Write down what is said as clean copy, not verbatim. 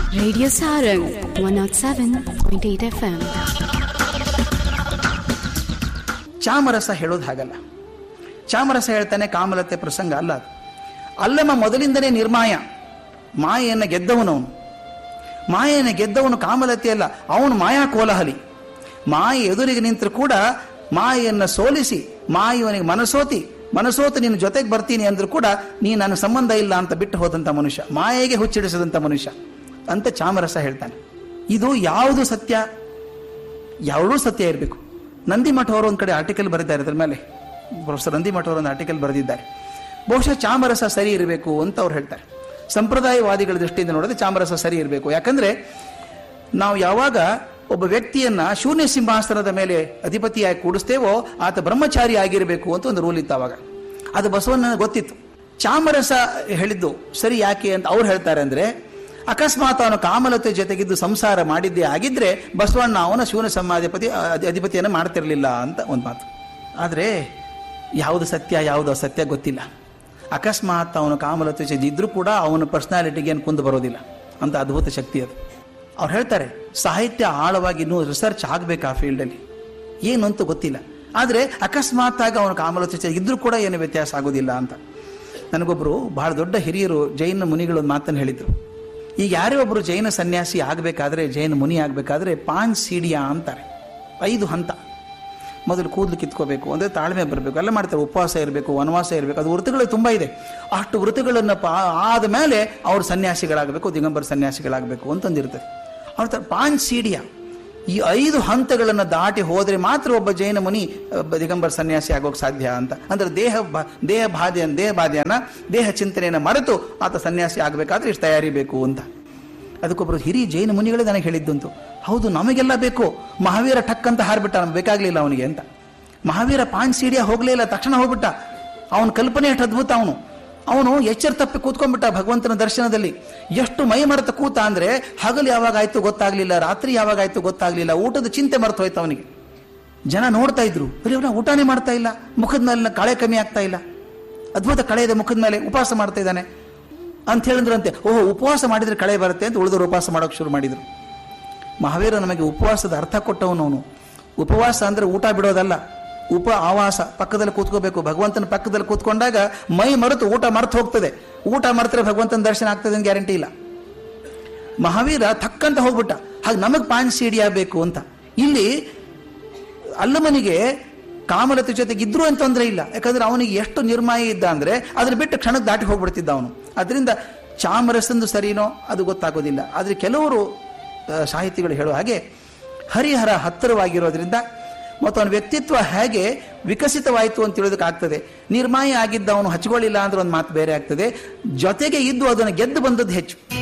Radio Sarang 107.8 FM. Chamarasa ಹೇಳೋದು ಹಾಗಲ್ಲ. ಚಾಮರಸ ಹೇಳ್ತಾನೆ ಕಾಮಲತೆ ಪ್ರಸಂಗ ಅಲ್ಲ ಅದು. ಅಲ್ಲಮ್ಮ ಮೊದಲಿಂದನೇ ನಿರ್ಮಾಯ, ಮಾಯೆಯನ್ನು ಗೆದ್ದವನವನು. ಮಾಯೆಯನ್ನು ಗೆದ್ದವನು ಕಾಮಲತೆ ಅಲ್ಲ, ಅವನು ಮಾಯಾ ಕೋಲಾಹಲಿ. ಮಾಯೆ ಎದುರಿಗೆ ನಿಂತರೂ ಕೂಡ ಮಾಯೆಯನ್ನು ಸೋಲಿಸಿ, ಮಾಯವನಿಗೆ ಮನಸೋತು ನಿನ್ನ ಜೊತೆಗೆ ಬರ್ತೀನಿ ಅಂದ್ರೂ ಕೂಡ ನೀ ನನ್ನ ಸಂಬಂಧ ಇಲ್ಲ ಅಂತ ಬಿಟ್ಟು ಹೋದಂಥ ಮನುಷ್ಯ, ಮಾಯೆಗೆ ಹುಚ್ಚಿಡಿಸಿದಂಥ ಮನುಷ್ಯ ಅಂತ ಚಾಮರಸ ಹೇಳ್ತಾನೆ. ಇದು ಯಾವುದು ಸತ್ಯ? ಯಾವುದೂ ಸತ್ಯ ಇರಬೇಕು. ನಂದಿಮಠ ಅವರು ಒಂದು ಕಡೆ ಆರ್ಟಿಕಲ್ ಬರೆದಿದ್ದಾರೆ, ಅದ್ರ ಮೇಲೆ ಪ್ರೊಫೆಸರ್ ನಂದಿಮಠ ಅವರು ಒಂದು ಆರ್ಟಿಕಲ್ ಬರೆದಿದ್ದಾರೆ. ಬಹುಶಃ ಚಾಮರಸ ಸರಿ ಇರಬೇಕು ಅಂತ ಅವ್ರು ಹೇಳ್ತಾರೆ. ಸಂಪ್ರದಾಯವಾದಿಗಳ ದೃಷ್ಟಿಯಿಂದ ನೋಡಿದ್ರೆ ಚಾಮರಸ ಸರಿ ಇರಬೇಕು. ಯಾಕಂದ್ರೆ ನಾವು ಯಾವಾಗ ಒಬ್ಬ ವ್ಯಕ್ತಿಯನ್ನ ಶೂನ್ಯ ಸಿಂಹಾಸನದ ಮೇಲೆ ಅಧಿಪತಿಯಾಗಿ ಕೂಡಿಸ್ತೇವೋ ಆತ ಬ್ರಹ್ಮಚಾರಿ ಆಗಿರಬೇಕು ಅಂತ ಒಂದು ರೂಲ್ ಇತ್ತು ಅವಾಗ. ಅದು ಬಸವಣ್ಣ ಗೊತ್ತಿತ್ತು. ಚಾಮರಸ ಹೇಳಿದ್ದು ಸರಿ ಯಾಕೆ ಅಂತ ಅವ್ರು ಹೇಳ್ತಾರೆ ಅಂದ್ರೆ, ಅಕಸ್ಮಾತ್ ಅವನು ಕಾಮಲತೆ ಜೊತೆಗಿದ್ದು ಸಂಸಾರ ಮಾಡಿದ್ದೇ ಆಗಿದ್ರೆ ಬಸವಣ್ಣ ಅವನ ಶೂನ್ಯ ಅಧಿಪತಿಯನ್ನು ಮಾಡ್ತಿರ್ಲಿಲ್ಲ ಅಂತ ಒಂದು ಮಾತು. ಆದರೆ ಯಾವುದು ಸತ್ಯ ಯಾವುದು ಅಸತ್ಯ ಗೊತ್ತಿಲ್ಲ. ಅಕಸ್ಮಾತ್ ಅವನು ಕಾಮಲತೆ ಜೊತೆ ಇದ್ರೂ ಕೂಡ ಅವನ ಪರ್ಸನಾಲಿಟಿಗೆ ಏನು ಕುಂದು ಬರೋದಿಲ್ಲ ಅಂತ ಅದ್ಭುತ ಶಕ್ತಿ ಅದು. ಅವ್ರು ಹೇಳ್ತಾರೆ ಸಾಹಿತ್ಯ ಆಳವಾಗಿ ಇನ್ನೂ ರಿಸರ್ಚ್ ಆಗಬೇಕು ಆ ಫೀಲ್ಡಲ್ಲಿ, ಏನು ಅಂತ ಗೊತ್ತಿಲ್ಲ. ಆದರೆ ಅಕಸ್ಮಾತ್ ಆಗಿ ಅವನು ಕಾಮಲತೆ ಜೊತೆ ಇದ್ರೂ ಕೂಡ ಏನು ವ್ಯತ್ಯಾಸ ಆಗೋದಿಲ್ಲ ಅಂತ. ನನಗೊಬ್ಬರು ಬಹಳ ದೊಡ್ಡ ಹಿರಿಯರು ಜೈನ ಮುನಿಗಳೊಂದು ಮಾತನ್ನು ಹೇಳಿದರು. ಈಗ ಯಾರೇ ಒಬ್ಬರು ಜೈನ ಸನ್ಯಾಸಿ ಆಗಬೇಕಾದ್ರೆ, ಜೈನ ಮುನಿ ಆಗಬೇಕಾದ್ರೆ 5 ಸೀಡಿಯಾ ಅಂತಾರೆ. 5 ಹಂತ. ಮೊದಲು ಕೂದಲು ಕಿತ್ಕೋಬೇಕು, ಅಂದರೆ ತಾಳ್ಮೆ ಬರಬೇಕು, ಎಲ್ಲ ಮಾಡ್ತಾರೆ. ಉಪವಾಸ ಇರಬೇಕು, ವನವಾಸ ಇರಬೇಕು, ಅದು ವೃತ್ತಿಗಳು ತುಂಬ ಇದೆ. ಅಷ್ಟು ವೃತ್ತಿಗಳನ್ನು ಆದ ಮೇಲೆ ಅವರು ಸನ್ಯಾಸಿಗಳಾಗಬೇಕು, ದಿಗಂಬರ ಸನ್ಯಾಸಿಗಳಾಗಬೇಕು ಅಂತಂದಿರ್ತದೆ. ಅವ್ರ 5 ಸೀಡಿಯಾ, ಈ 5 ಹಂತಗಳನ್ನು ದಾಟಿ ಹೋದರೆ ಮಾತ್ರ ಒಬ್ಬ ಜೈನ ಮುನಿ ದಿಗಂಬರ ಸನ್ಯಾಸಿ ಆಗೋಕೆ ಸಾಧ್ಯ ಅಂತ. ಅಂದರೆ ದೇಹ ಬಾಧೆಯನ್ನ ದೇಹ ಚಿಂತನೆಯನ್ನು ಮರೆತು ಆತ ಸನ್ಯಾಸಿ ಆಗಬೇಕಾದ್ರೆ ಇಷ್ಟು ತಯಾರಿ ಬೇಕು ಅಂತ. ಅದಕ್ಕೊಬ್ಬರು ಹಿರಿಯ ಜೈನ ಮುನಿಗಳೇ ನನಗೆ ಹೇಳಿದ್ದಂತು. ಹೌದು, ನಮಗೆಲ್ಲ ಬೇಕು. ಮಹಾವೀರ ಟಕ್ ಅಂತ ಹಾರ್ಬಿಟ್ಟ, ನಮ್ಗೆ ಬೇಕಾಗಲಿಲ್ಲ ಅವನಿಗೆ ಅಂತ. ಮಹಾವೀರ 5 ಸೀಡಿಯಾ ಹೋಗಲೇ ಇಲ್ಲ, ತಕ್ಷಣ ಹೋಗ್ಬಿಟ್ಟ. ಅವನ ಕಲ್ಪನೆ ಎಷ್ಟು ಅದ್ಭುತ. ಅವನು ಎಚ್ಚರ ತಪ್ಪಿ ಕೂತ್ಕೊಂಡ್ಬಿಟ್ಟ ಭಗವಂತನ ದರ್ಶನದಲ್ಲಿ. ಎಷ್ಟು ಮೈ ಮರೆತು ಕೂತ ಅಂದ್ರೆ, ಹಗಲು ಯಾವಾಗ ಆಯ್ತು ಗೊತ್ತಾಗ್ಲಿಲ್ಲ, ರಾತ್ರಿ ಯಾವಾಗ ಆಯ್ತು ಗೊತ್ತಾಗ್ಲಿಲ್ಲ, ಊಟದ ಚಿಂತೆ ಮರೆತು ಹೋಯ್ತು ಅವನಿಗೆ. ಜನ ನೋಡ್ತಾ ಇದ್ರು, ಅವನ ಊಟನೇ ಮಾಡ್ತಾ ಇಲ್ಲ, ಮುಖದ ಮೇಲೆ ಕಳೆ ಕಮ್ಮಿ ಆಗ್ತಾ ಇಲ್ಲ, ಅದ್ಭುತ ಕಳೆ ಇದೆ ಮುಖದ ಮೇಲೆ, ಉಪವಾಸ ಮಾಡ್ತಾ ಇದ್ದಾನೆ ಅಂತ ಹೇಳಿದ್ರಂತೆ. ಓಹೋ, ಉಪವಾಸ ಮಾಡಿದ್ರೆ ಕಳೆ ಬರುತ್ತೆ ಅಂತ ಉಳಿದವರು ಉಪವಾಸ ಮಾಡೋಕೆ ಶುರು ಮಾಡಿದ್ರು. ಮಹಾವೀರ ನಮಗೆ ಉಪವಾಸದ ಅರ್ಥ ಕೊಟ್ಟವನು. ಉಪವಾಸ ಅಂದ್ರೆ ಊಟ ಬಿಡೋದಲ್ಲ, ಆವಾಸ. ಪಕ್ಕದಲ್ಲಿ ಕೂತ್ಕೋಬೇಕು. ಭಗವಂತನ ಪಕ್ಕದಲ್ಲಿ ಕೂತ್ಕೊಂಡಾಗ ಮೈ ಮರೆತು ಊಟ ಮರೆತು ಹೋಗ್ತದೆ. ಊಟ ಮರೆತರೆ ಭಗವಂತನ ದರ್ಶನ ಆಗ್ತದೆ ಅಂತ ಗ್ಯಾರಂಟಿ ಇಲ್ಲ. ಮಹಾವೀರ ಥಕ್ಕಂತ ಹೋಗ್ಬಿಟ್ಟ. ಹಾಗೆ ನಮಗೆ 5 ಸೀಡಿಯಾ ಬೇಕು ಅಂತ. ಇಲ್ಲಿ ಅಲ್ಲಮನಿಗೆ ಕಾಮಲತೆ ಜೊತೆಗೆ ಇದ್ರು ಅಂತ ತೊಂದರೆ ಇಲ್ಲ. ಯಾಕಂದ್ರೆ ಅವನಿಗೆ ಎಷ್ಟು ನಿರ್ಮಾಯ ಇದ್ದ ಅಂದ್ರೆ ಅದನ್ನ ಬಿಟ್ಟು ಕ್ಷಣಕ್ಕೆ ದಾಟಿ ಹೋಗ್ಬಿಡ್ತಿದ್ದ ಅವನು. ಅದರಿಂದ ಚಾಮರಸಂದು ಸರಿನೋ ಅದು ಗೊತ್ತಾಗೋದಿಲ್ಲ. ಆದ್ರೆ ಕೆಲವರು ಸಾಹಿತಿಗಳು ಹೇಳೋ ಹಾಗೆ ಹರಿಹರ ಹತ್ತಿರವಾಗಿರೋದ್ರಿಂದ ಮತ್ತು ಅವನ ವ್ಯಕ್ತಿತ್ವ ಹೇಗೆ ವಿಕಸಿತವಾಯಿತು ಅಂತ ಹೇಳೋದಕ್ಕಾಗ್ತದೆ. ನಿರ್ಮಾಯ ಆಗಿದ್ದ ಅವನು ಹಚ್ಕೊಳ್ಳಿಲ್ಲ ಅಂದ್ರೆ ಒಂದು ಮಾತು ಬೇರೆ ಆಗ್ತದೆ. ಜೊತೆಗೆ ಇದ್ದು ಅದನ್ನು ಗೆದ್ದು ಬಂದದ್ದು ಹೆಚ್ಚು.